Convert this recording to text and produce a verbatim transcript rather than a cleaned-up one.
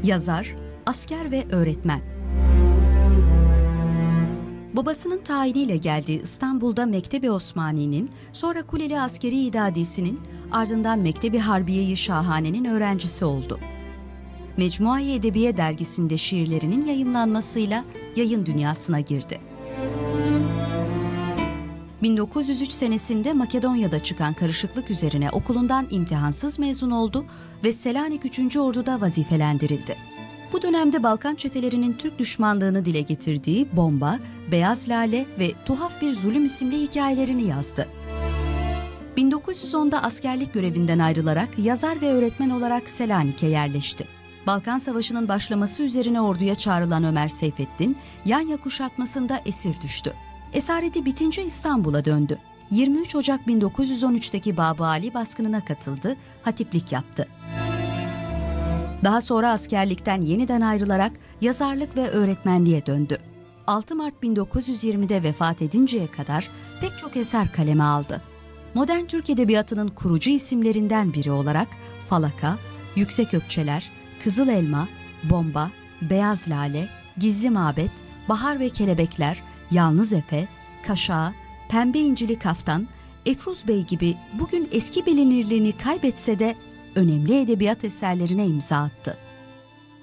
Yazar, asker ve öğretmen. Babasının tayiniyle geldiği İstanbul'da Mektebi Osmani'nin, sonra Kuleli Askeri İdadisi'nin, ardından Mektebi Harbiye-i Şahane'nin öğrencisi oldu. Mecmua-i Edebiye dergisinde şiirlerinin yayımlanmasıyla yayın dünyasına girdi. bin dokuz yüz üç senesinde Makedonya'da çıkan karışıklık üzerine okulundan imtihansız mezun oldu ve Selanik üçüncü Ordu'da vazifelendirildi. Bu dönemde Balkan çetelerinin Türk düşmanlığını dile getirdiği Bomba, Beyaz Lale ve Tuhaf Bir Zulüm isimli hikayelerini yazdı. bin dokuz yüz onda askerlik görevinden ayrılarak yazar ve öğretmen olarak Selanik'e yerleşti. Balkan Savaşı'nın başlaması üzerine orduya çağrılan Ömer Seyfettin, Yanya kuşatmasında esir düştü. Esareti bitince İstanbul'a döndü. yirmi üç Ocak bin dokuz yüz on üçteki Babali baskınına katıldı, hatiplik yaptı. Daha sonra askerlikten yeniden ayrılarak yazarlık ve öğretmenliğe döndü. altı Mart bin dokuz yüz yirmide vefat edinceye kadar pek çok eser kaleme aldı. Modern Türk Edebiyatı'nın kurucu isimlerinden biri olarak Falaka, Yüksek Ökçeler, Kızıl Elma, Bomba, Beyaz Lale, Gizli Mabet, Bahar ve Kelebekler, Yalnız Efe, Kaşağı, Pembe İncili Kaftan, Efruz Bey gibi bugün eski bilinirliğini kaybetse de önemli edebiyat eserlerine imza attı.